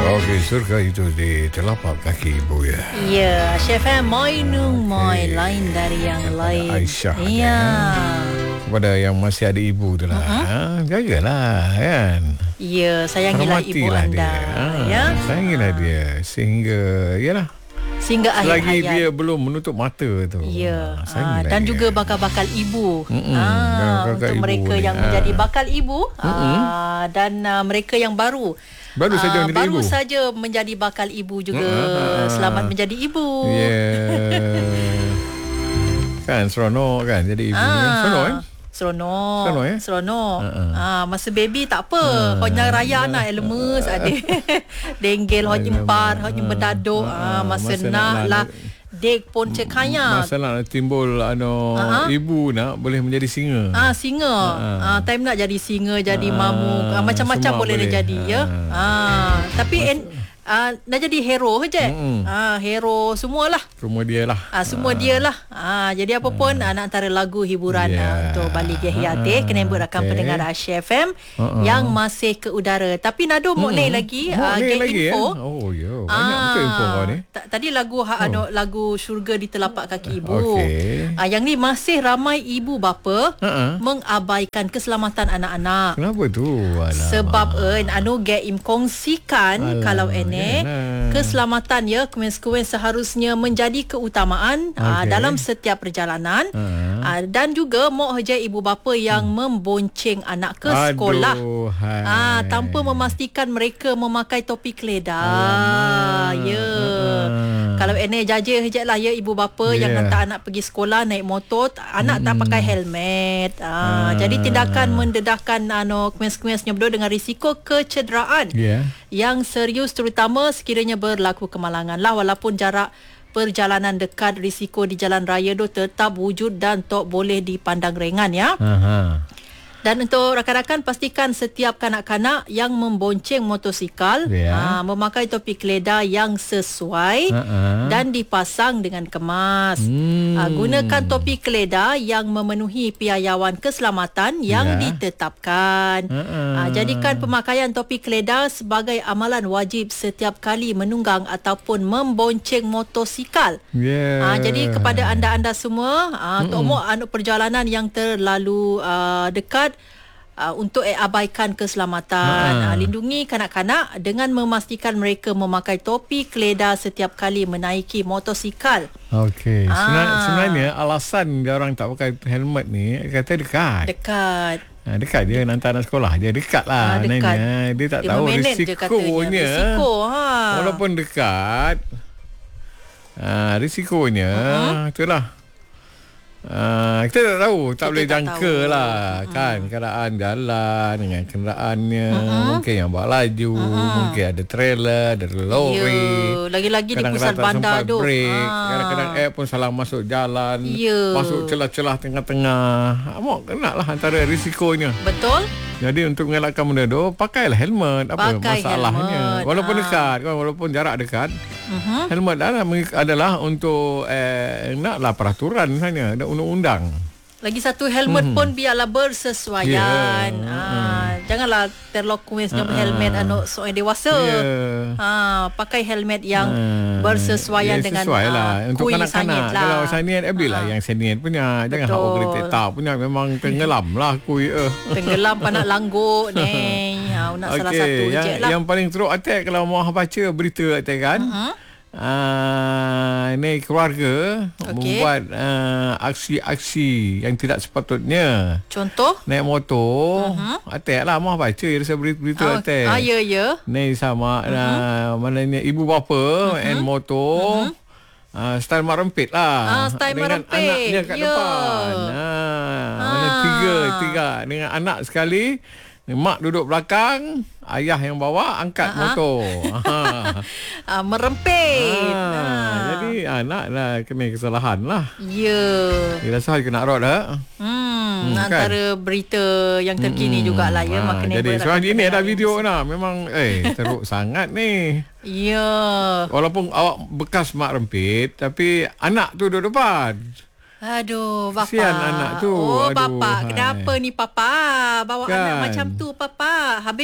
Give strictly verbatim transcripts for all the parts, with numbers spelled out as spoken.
Okey, surga itu di telapak kaki ibu ya. Ya, Chef M, Moinung Moi, lain dari yang lain. Aisyah. Ya. Kepada yang masih ada ibu tu lah. Uh-huh. Ha, jagalah kan. Ya, sayangilah ibu anda. Dia. Ha, ya. Sayangilah dia sehingga yalah. Sehingga akhir selagi hayat. Dia belum menutup mata tu. Ya. Ha, dan dia. juga bakal-bakal ibu. Ha, untuk ibu mereka ni. yang ha. menjadi bakal ibu ha, dan uh, mereka yang baru Baru saja uh, menjadi baru ibu. saja menjadi bakal ibu juga. Uh-huh. Selamat menjadi ibu. Ya. Yeah. Kan seronok kan jadi ibu ah. ni. Seronok kan? Seronok. Seronok eh? Seronok. Uh-uh. Ah, masa baby tak apa. Uh, Hanya raya anak uh, lemes uh, ada. Denggel hanya empat, hanya berdaduk. Uh, uh, masa, masa nak lah dek pun cekaya. Masa nak timbul ano uh-huh. ibu nak boleh menjadi singa. Ah singa. Uh-huh. Ah time nak jadi singa, jadi uh, mamuk. Ah, macam-macam boleh, boleh dia jadi uh, ya. Ah tapi en, ah nak jadi hero je. Mm-mm. Ah hero semualah. Semua dia lah. Ah semua uh, dia lah. Ah jadi apa pun uh, anak antara lagu hiburan yeah. untuk Balik Yahya kena buat rakan okay. pendengar Asia F M uh-uh. yang masih ke udara. Tapi Nado mm-hmm. Moknei lagi ah uh, lagi info. Eh? Oh ya. Yeah. Banyak ah, betul info kau ni. T- tadi lagu ha, oh. ano, lagu Syurga di Telapak Kaki Ibu. Okay. Ah yang ni masih ramai ibu bapa uh-uh. mengabaikan keselamatan anak-anak. Kenapa tu? Alamak. Sebab en anu get im kongsikan kalau ene yeah. keselamatan ya kuen-kuen seharusnya menjadi keutamaan okay. aa, dalam setiap perjalanan uh-huh. aa, dan juga mok haja ibu bapa yang hmm. membonceng anak ke Aduh, sekolah aa, tanpa memastikan mereka memakai topi keledar. Ya. Yeah. Uh-huh. Kalau ene jaja haja lah ya ibu bapa yeah. yang hantar anak pergi sekolah naik motor, anak hmm. tak pakai helmet. Aa, uh. Jadi tindakan mendedahkan anu kuen-kuennya berdua dengan risiko kecederaan yeah. yang serius terutama sekiranya berlaku kemalangan lah. Walaupun jarak perjalanan dekat, risiko di jalan raya tu tetap wujud dan tak boleh dipandang ringan ya. Aha. Dan untuk rakan-rakan pastikan setiap kanak-kanak yang membonceng motosikal yeah. aa, memakai topi keledar yang sesuai uh-uh. dan dipasang dengan kemas. Hmm. Aa, gunakan topi keledar yang memenuhi piawaian keselamatan yang yeah. ditetapkan. Uh-uh. Aa, jadikan pemakaian topi keledar sebagai amalan wajib setiap kali menunggang ataupun membonceng motosikal. Yeah. Aa, jadi kepada anda-anda semua, aa, mm-hmm. untuk anu perjalanan yang terlalu aa, dekat Uh, untuk eh, abaikan keselamatan. Ha. Uh, lindungi kanak-kanak dengan memastikan mereka memakai topi keledar setiap kali menaiki motosikal. Okey. Ha. Sebenarnya, sebenarnya alasan dia orang tak pakai helmet ni kata dekat. Dekat. Ha, dekat dia nak hantar anak sekolah. Dia dekat lah. Ha, dekat. Dia tak tahu risikonya. Risiko. Ha. Walaupun dekat. Ha, risikonya. Uh-huh. Itulah. Uh, kita tak tahu, tak kita boleh tak jangka tahu. lah uh-huh. kan keadaan jalan dengan kenderaannya, uh-huh. mungkin yang bawa laju, uh-huh. mungkin ada trailer, ada lori, yeah. lagi-lagi di pusat bandar tu ah. kadang-kadang air pun salah masuk jalan, yeah. masuk celah-celah tengah-tengah. Amok kena lah antara risikonya. Betul. Jadi untuk mengelakkan benda tu, pakailah helmet. Apa Pakai masalahnya? Helmet. Walaupun Ha. dekat, walaupun jarak dekat, uh-huh. helmet adalah, adalah untuk eh, naklah peraturan hanya, ada undang-undang. Lagi satu helmet hmm. pun biarlah bersesuaian. Yeah. Ha, hmm. janganlah terlokuis dengan uh-huh. helmet anak seorang dewasa. Yeah. Ha, pakai helmet yang uh, bersesuaian yeah, dengan lah. uh, untuk kanak-kanak. Lah. Kalau sanian eh belilah uh-huh. yang sanian punya. Jangan hak operator tak punya memang tenggelam lah kui eh. Tenggelam panak langguk ni. Ha, nak okay. salah satu yang, je lah. Yang paling teruk attack kalau mau baca berita attack kan. Uh-huh. Uh, ini keluarga okay. membuat uh, aksi-aksi yang tidak sepatutnya. Contoh? Naik motor, uh-huh. attack lah. Mahu baca rasa berita oh, attack. Ah, ya, ya. Ni sama, uh-huh. uh, maknanya ibu bapa uh-huh. and motor. Uh-huh. Uh, style mak rempit lah. Ah, style dengan mak rempit. Anaknya kat yeah. depan. Ah, ah. Mana tiga, tiga. Dengan anak sekali. Mak duduk belakang, ayah yang bawa angkat uh-huh. motor. uh, merempit. Ah, ah. Jadi anak lah kena kesalahan lah. Ya. Yeah. Dia rasa kena rot dah. Hmm, hmm, antara kan? Berita yang terkini hmm, jugalah ya. Ah, jadi sekarang ini ada video nak. Memang eh teruk sangat ni. Ya. Yeah. Walaupun awak bekas mak rempit, tapi anak tu duduk depan. Aduh, bapa. Kesian anak tu. Oh, Aduh, bapa. hai. Kenapa ni papa? Bawa kan? Anak macam tu, papa. Habis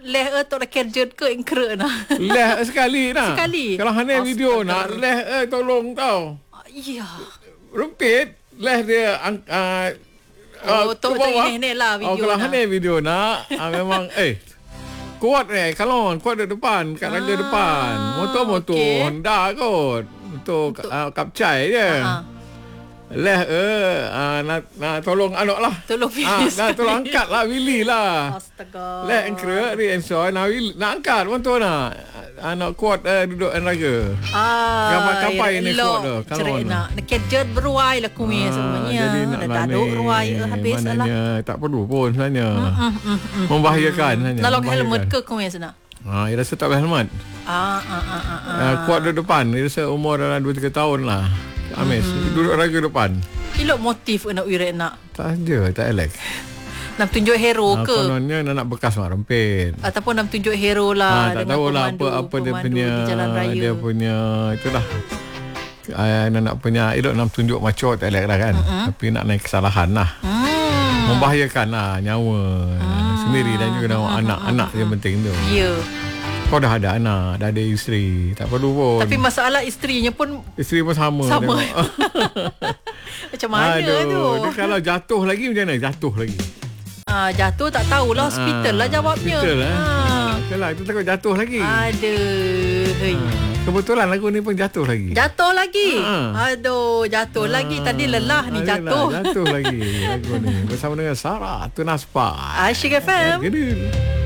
leh eh tok kerja ke ingkre nah. Leh sekali nah. Sekali. Kalau hanya video nak leh eh tolong tau. Ya. Rempit leh dia ang, uh, Oh, uh, tok ni lah video. Oh, kalau nah. hanya video nak uh, memang eh kuat ni kalau kuat di depan kat rangka ah, depan. Motor-motor okay. Honda kot. Untuk uh, kapcai je. Uh-huh. Leh eh uh, nak nak tolong anak lah. Tolong ah, nak tolong angkat lah Willy lah. Astaga. Leh engkre di ensor nak Willy, nak angkat motor nak. Anak kuat uh, duduk enraga. Ah. Kapai ni kuat tu. Kalau nak kerja beruai lah kuih ah, semuanya. Jadi nak daduk ruai habis lah. Tak perlu pun sebenarnya. Mm, mm, mm, mm, Membahayakan sebenarnya. Lalok helmet ke kuih sana? Ah, dia rasa tak boleh helmet. Ah, ah, ah, ah, ah. Uh, kuat di depan. Dia rasa umur dalam dua tiga tahun lah. Amis, hmm. duduk raga depan. Ilok motif nak wirat nak? Tak ada, tak elok. Nak tunjuk hero nah, ke? Kononnya nak bekas mak rempit. Ataupun nak tunjuk hero lah. Ha, tak tahulah apa apa dia punya di jalan raya. Dia punya itulah. Uh, nak punya elok nak tunjuk macho tak elok lah kan. Mm-hmm. Tapi nak naik kesalahan lah. Mm. Membahayakan lah nyawa mm. sendiri dan juga mm. anak-anak mm. yang penting tu. Ya. Yeah. Kau dah ada anak, dah ada isteri, tak perlu pun. Tapi masalah isterinya pun isteri pun sama. Sama. Macam mana Aduh, tu? Dia kalau jatuh lagi macam mana? Jatuh lagi. Ah, jatuh tak tahulah, hospital lah jawabnya. Hospital lah. Ah. Itulah, itu takut jatuh lagi. Aduh. Ah. Kebetulan lagu ni pun jatuh lagi. Jatuh lagi? Ah. Aduh, jatuh ah. lagi. Tadi lelah ni ah, jatuh. Jatuh lagi lagu ni. Bersama dengan Sarah Tunaspa. Asyik F M. Ya,